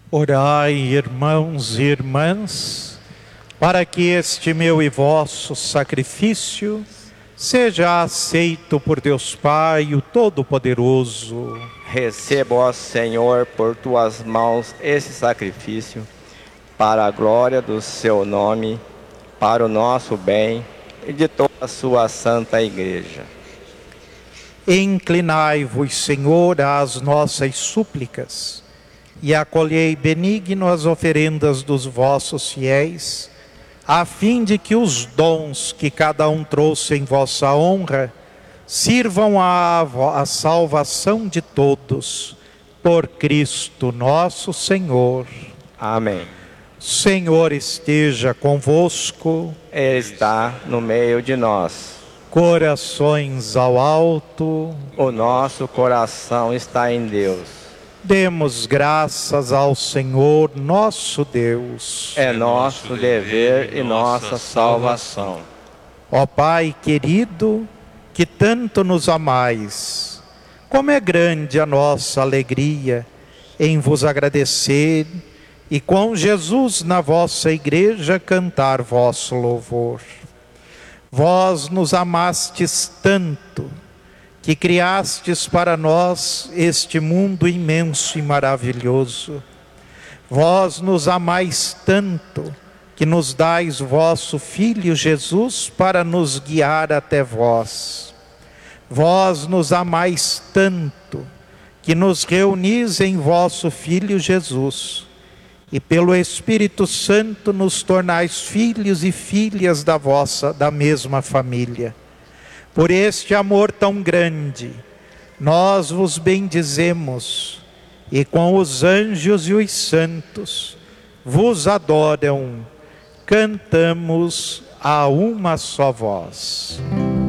Orai, irmãos e irmãs, para que este meu e vosso sacrifício seja aceito por Deus Pai, o Todo-Poderoso. Receba, ó Senhor, por tuas mãos esse sacrifício, para a glória do seu nome, para o nosso bem e de toda a sua santa igreja. Inclinai-vos, Senhor, às nossas súplicas e acolhei benigno as oferendas dos vossos fiéis, a fim de que os dons que cada um trouxe em vossa honra sirvam à salvação de todos, por Cristo nosso Senhor. Amém. Senhor esteja convosco. Ele está no meio de nós. Corações ao alto. O nosso coração está em Deus. Demos graças ao Senhor nosso Deus. É nosso dever e nossa salvação. Ó Pai querido, que tanto nos amais, como é grande a nossa alegria em vos agradecer e com Jesus na vossa igreja cantar vosso louvor. Vós nos amastes tanto, que criastes para nós este mundo imenso e maravilhoso. Vós nos amais tanto, que nos dais vosso Filho Jesus para nos guiar até vós. Vós nos amais tanto, que nos reunis em vosso Filho Jesus, e pelo Espírito Santo nos tornais filhos e filhas da mesma família. Por este amor tão grande, nós vos bendizemos, e com os anjos e os santos vos adoram, cantamos a uma só voz.